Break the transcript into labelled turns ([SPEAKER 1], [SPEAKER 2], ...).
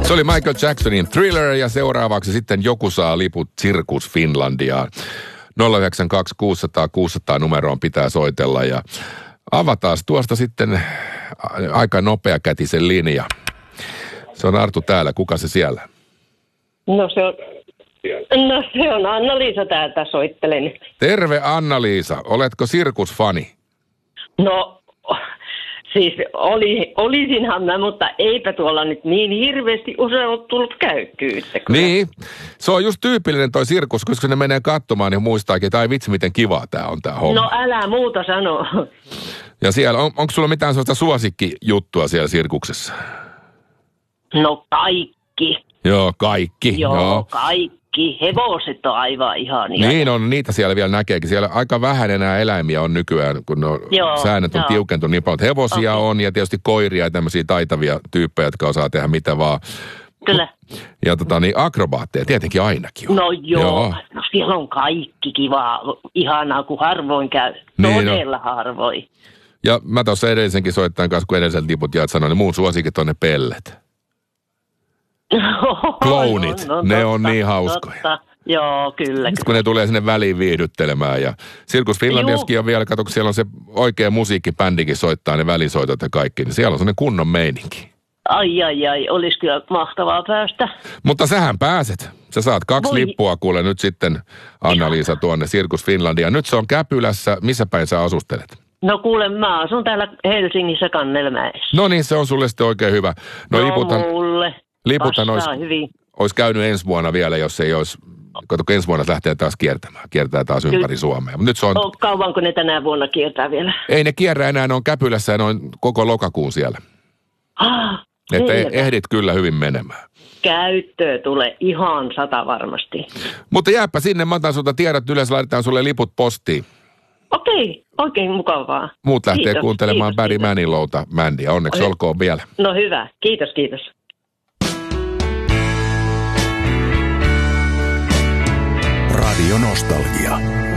[SPEAKER 1] Se oli Michael Jacksonin Thriller ja seuraavaksi sitten joku saa liput Sirkus Finlandiaan. 092 600 600 numeroon pitää soitella ja avataan tuosta sitten aika nopeakätisen linja. Se on Arttu täällä. Kuka se siellä?
[SPEAKER 2] No se on Anna-Liisa täältä, soittelen.
[SPEAKER 1] Terve Anna-Liisa. Oletko sirkusfani?
[SPEAKER 2] No, siis olisinhan mä, mutta eipä tuolla nyt niin hirveästi usein ole tullut käykkyyttä.
[SPEAKER 1] Niin, se on just tyypillinen toi sirkus, koska ne menee katsomaan ja muistaakin, että ai vitsi miten kivaa tää on tää homma.
[SPEAKER 2] No älä muuta sano.
[SPEAKER 1] Ja siellä, onko sulla mitään sellaista suosikkijuttua siellä sirkuksessa?
[SPEAKER 2] No kaikki.
[SPEAKER 1] Joo, kaikki.
[SPEAKER 2] Joo, kaikki. Hevoset on aivan ihania.
[SPEAKER 1] Niin on, niitä siellä vielä näkeekin. Siellä aika vähän enää eläimiä on nykyään, kun säännöt on tiukentunut niin paljon. Hevosia on ja tietysti koiria ja tämmöisiä taitavia tyyppejä, jotka osaa tehdä mitä vaan.
[SPEAKER 2] Kyllä.
[SPEAKER 1] Ja niin akrobaatteja tietenkin ainakin on.
[SPEAKER 2] No joo. No siellä on kaikki kivaa, ihanaa, kun harvoin käy.
[SPEAKER 1] Niin,
[SPEAKER 2] todella harvoin.
[SPEAKER 1] Ja mä tuossa edellisenkin soittajan kanssa, kun edelliset liput jaat sanoin, niin muun suosikit on ne pellet. Klounit, ne on niin hauskoja.
[SPEAKER 2] Totta. Joo, kyllä.
[SPEAKER 1] Kun ne tulee sinne väliin viihdyttelemään. Ja Sirkus Finlandiaskin on vielä, kato, kun siellä on se oikea musiikkibändikin soittaa ne välisoitot ja kaikki, niin siellä on sellainen kunnon meininki.
[SPEAKER 2] Ai, olisi kyllä mahtavaa päästä.
[SPEAKER 1] Mutta sähän pääset. Sä saat 2 lippua kuule nyt sitten, Anna-Liisa, tuonne Sirkus Finlandiaan. Nyt se on Käpylässä. Missä päin sä asustelet?
[SPEAKER 2] No kuule, mä asun täällä Helsingissä Kannelmäessä.
[SPEAKER 1] No niin, se on sulle sitten oikein hyvä. No liputhan olisi käynyt ensi vuonna vielä, jos ei olisi. Kato, ensi vuonna lähtee taas kiertää taas ympäri Suomea. Mut nyt se on.
[SPEAKER 2] Kauanko ne tänä vuonna kiertää vielä?
[SPEAKER 1] Ei ne kierrä enää, ne on Käpylässä ja ne on koko lokakuun siellä. Että ehdit kyllä hyvin menemään.
[SPEAKER 2] Käyttöä tulee ihan 100 varmasti.
[SPEAKER 1] Mutta jääpä sinne, mä otan sulta tiedot, yleensä laitetaan sulle liput postiin.
[SPEAKER 2] Okei, oikein mukavaa.
[SPEAKER 1] Muut lähtee kuuntelemaan Barry Manilowta bändiä. Onneksi olkoon vielä.
[SPEAKER 2] No hyvä, kiitos.
[SPEAKER 3] Radio Nostalgia.